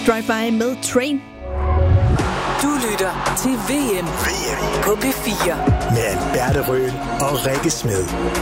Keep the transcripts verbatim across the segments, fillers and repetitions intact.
Drive-By med Train. Du lytter til V M, V M på P fire med Alberte Røhl og Rikke Smed.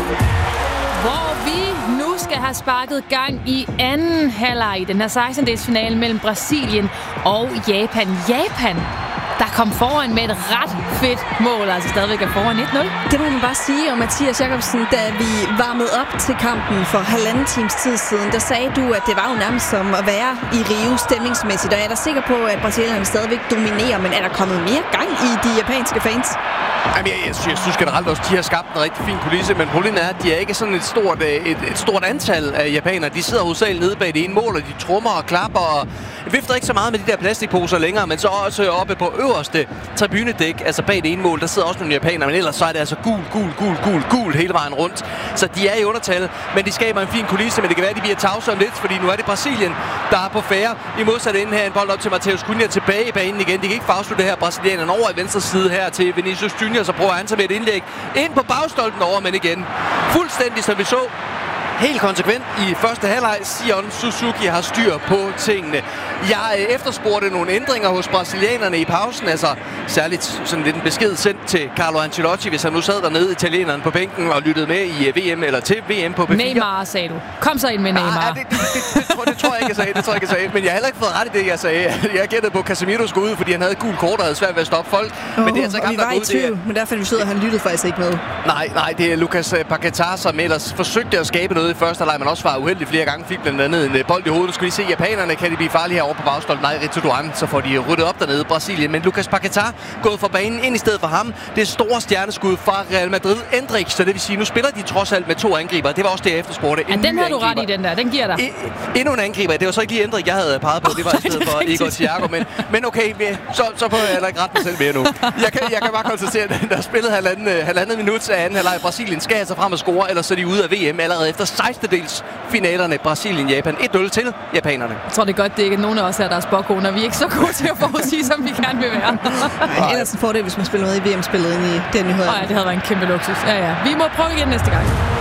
Hvor vi nu skal have sparket gang i anden halvleg i den her sekstendedelsfinale mellem Brasilien og Japan. Japan, der kom foran med et ret fedt mål, altså stadigvæk er foran et nul. Det må man bare sige, og Mathias Jacobsen, da vi varmede op til kampen for halvanden times tid siden, der sagde du, at det var jo nærmest som at være i Rio stemningsmæssigt, og jeg er da sikker på, at brasilianerne stadigvæk dominerer, men er der kommet mere gang i de japanske fans? Jamen, jeg, jeg, jeg synes generelt også, at de har skabt en rigtig fin kulisse, men problemet er, at de er ikke sådan et stort, et, et stort antal af japanere. De sidder hovedsageligt nede bag det ene mål, og de trummer og klapper og vifter ikke så meget med de der plastikposer længere, men så også oppe på øverste tribunedæk, altså bag det ene mål, der sidder også nogle japanere, men ellers så er det altså gul, gul, gul, gul, gul hele vejen rundt. Så de er i undertal, men de skaber en fin kulisse, men det kan være, at de bliver tavse om lidt, fordi nu er det Brasilien, der er på færre. I modsat ende her en bold op til Matheus Cunha tilbage i banen igen. De kan ikke få afslutte det her brasilianerne over i venstre side her til Vinicius Junior, så prøver han sig med et indlæg ind på bagstolpen over, men igen fuldstændig som vi så helt konsekvent i første halvleg. Sion Suzuki har styr på tingene. Jeg efterspurgte nogle ændringer hos brasilianerne i pausen, altså særligt sådan lidt en besked sendt til Carlo Ancelotti, hvis han nu sad dernede, italieneren på bænken og lyttede med i V M eller til V M på P fire. Neymar, sagde du. Kom så ind med Neymar. Ah, det, det, det, det, det, tror, det tror jeg ikke, jeg sagde. Det tror jeg ikke, jeg sagde. Men jeg har heller ikke fået ret i det, jeg sagde. Jeg gættede på, at Casemiro skulle ud, fordi han havde et gult kort og havde svært ved at stoppe folk. Oh, men det er altså ikke og ham, vi var der i ud, tvivl, men derfor vi så, at han lyttede faktisk ikke med. Nej, nej, det er Lucas Paquetá, som ellers forsøgte at skabe noget i første halvleg, men også var uheldig flere gange. Fik blandt andet en bold i hovedet. Nu skal vi se, japanerne kan de blive farlige herovre på bagstolpen. Nej, Rito Duan, så får de ryddet op dernede i Brasilien. Men Lucas Paquetá gået fra banen ind i stedet for ham. Det er store stjerneskud fra Real Madrid. Endrik, så det vil sige, nu spiller de trods alt med to angriber. Det var også det, jeg efterspurgte. Ja, den har du ret i, den der. Den giver dig. I, endnu en angriber. Det var så ikke lige Endrik, jeg havde peget på. Det var i stedet for Igor Thiago. Men, men okay, så, så får jeg heller ikke ret mig selv mere nu. Jeg kan, jeg kan bare konstatere, at der er spillet halvanden, halvandet minut af anden halvleg. Brasilien skal altså frem og score, ellers så er de ude af V M allerede efter sekstendedels finalerne. Brasilien-Japan. et nul til japanerne. Jeg tror, det er godt, det ikke er nogen af os her, der er spåkoner. Vi er ikke så gode til at forudsige, som vi gerne vil være. Ej, ellers en fordel, hvis man spiller med i V M-spillet ind i den nyhed. Nej, det havde været en kæmpe luksus. Ja, ja. Vi må prøve igen næste gang.